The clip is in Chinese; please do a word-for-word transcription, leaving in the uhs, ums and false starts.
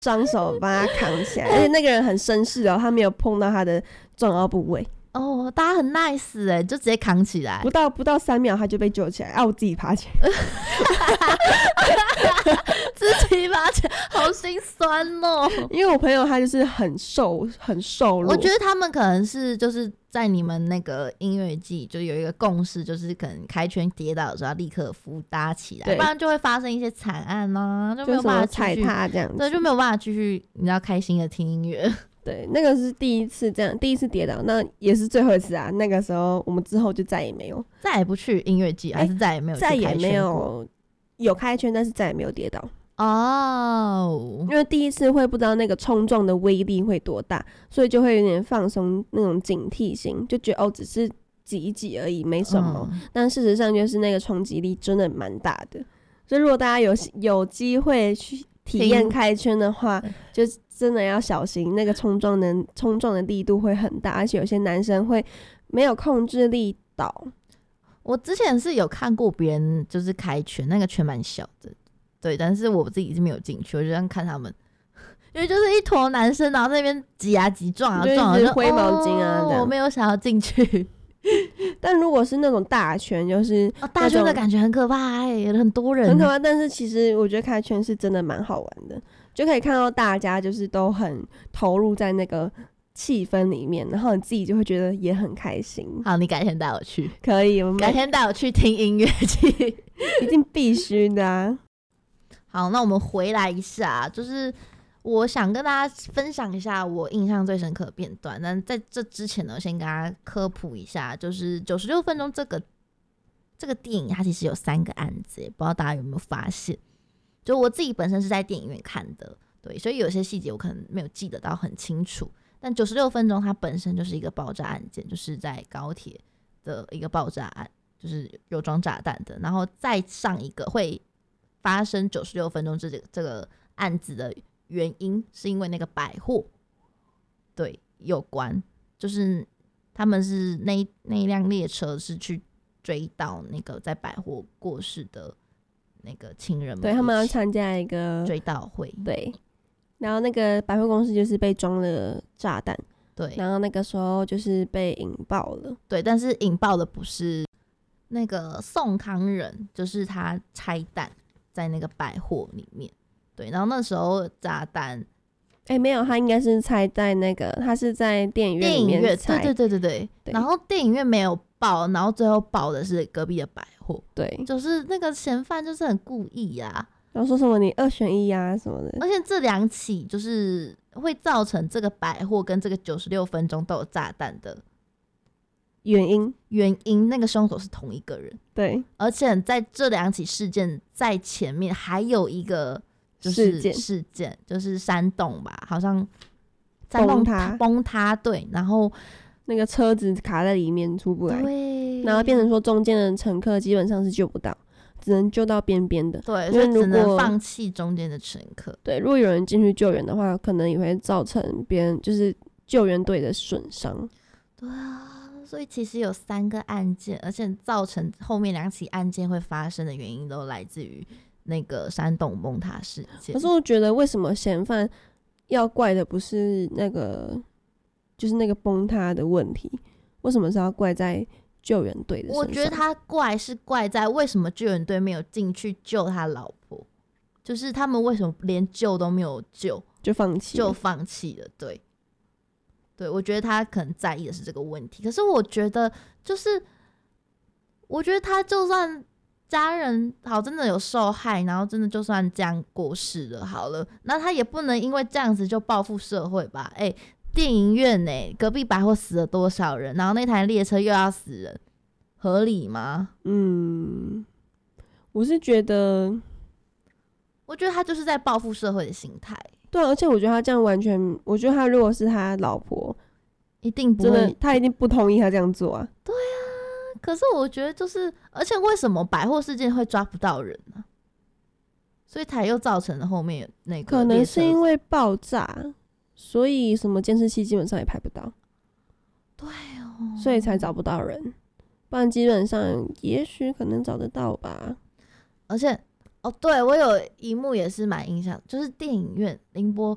双手帮他扛起来，而且那个人很绅士哦，他没有碰到他的重要部位。 哦，大家很 nice 哎、欸，就直接扛起来， 不到不到三秒他就被救起来，啊，我自己爬起来， 自己爬起来，好心酸哦。 因为我朋友他就是很瘦很瘦弱， 我觉得他们可能是就是在你们那个音乐季就有一个共识，就是可能开圈跌倒的时候要立刻扶搭起来，不然就会发生一些惨案啊，就没有办法踩踏这样子， 对，就没有办法继续你知道开心的听音乐。 对，那个是第一次这样，第一次跌倒，那也是最后一次啊。那个时候我们之后就再也没有， 再也不去音乐季，还是再也没有去开圈过， 再也没有有开圈，但是再也没有跌倒哦。 因为第一次会不知道那个冲撞的威力会多大，所以就会有点放松那种警惕心，就觉得哦只是挤一挤而已，没什么。嗯、但事实上就是那个冲击力真的蛮大的，所以如果大家有有机会去体验开圈的话，就真的要小心，那个冲撞的冲撞的力度会很大，而且有些男生会没有控制力倒。 我之前是有看过别人就是开圈，那个圈蛮小的，对，但是我自己是没有进去，我就这样看他们，因为就是一坨男生，然后在那边挤啊挤撞啊撞啊， 就挥毛巾啊、 哦，我没有想要进去。 但如果是那种大圈，就是、 哦、大圈的感觉很可怕哎、欸，很多人， 很可怕。但是其实我觉得开圈是真的蛮好玩的，就可以看到大家就是都很投入在那个气氛里面，然后你自己就会觉得也很开心。 好，你改天带我去， 可以，我们改天带我去听音乐剧， 一定必须的啊。 好，那我们回来一下，就是我想跟大家分享一下我印象最深刻的片段，但在这之前呢，先跟大家科普一下，就是九十六分钟这个这个电影，它其实有三个案子，不知道大家有没有发现？就我自己本身是在电影院看的，对，所以有些细节我可能没有记得到很清楚。但九十六分钟它本身就是一个爆炸案件，就是在高铁的一个爆炸案，就是有装炸弹的，然后再上一个会发生九十六分钟这个这个案子的原因，是因为那个百货对有关，就是他们是那那一辆列车是去追到那个在百货过世的那个亲人们， 对，他们要参加一个追悼会， 对。然后那个百货公司就是被装了炸弹， 对， 然后那个时候就是被引爆了， 对，但是引爆的不是那个宋康仁，就是他拆弹在那个百货里面，对，然后那时候炸弹， 哎，没有，他应该是拆在那个，他是在电影院里面拆， 对对对对 对, 对，然后电影院没有爆，然后最后爆的是隔壁的百货， 对， 就是那个嫌犯就是很故意啊。 然后说什么你二选一啊什么的， 而且这两起就是会造成这个百货跟这个九十六分钟都有炸弹的原因， 原因那个凶手是同一个人， 对， 而且在这两起事件在前面还有一个就是事件，事件就是山洞吧，好像山洞崩塌， 崩塌，对，然后那个车子卡在里面出不来， 对， 然后变成说中间的乘客基本上是救不到。只能救到边边的， 对，所以只能放弃中间的乘客。 对，如果有人进去救援的话，可能也会造成别人就是救援队的损伤。 对啊，所以其实有三个案件，而且造成后面两起案件会发生的原因都来自于那个山洞崩塌事件。 可是我觉得，为什么嫌犯要怪的不是那个，就是那个崩塌的问题？为什么是要怪在救援队的身上？ 我觉得他怪是怪在为什么救援队没有进去救他老婆，就是他们为什么连救都没有救就放弃就放弃了。对，对，我觉得他可能在意的是这个问题。可是我觉得，就是我觉得他就算家人好真的有受害，然后真的就算这样过世了好了，那他也不能因为这样子就报复社会吧？哎、欸。电影院呢、欸，隔壁百货死了多少人？然后那台列车又要死人，合理吗？ 嗯，我是觉得， 我觉得他就是在报复社会的心态。 对、啊，而且我觉得他这样完全，我觉得他如果是他老婆， 一定不会， 真的，他一定不同意他这样做啊。 对啊，可是我觉得就是，而且为什么百货事件会抓不到人呢、啊？所以才又造成了后面那个， 可能是因为爆炸。所以什么监视器基本上也拍不到， 对哦， 所以才找不到人，不然基本上也许可能找得到吧。 而且哦，对我有一幕也是蛮印象，就是电影院凌波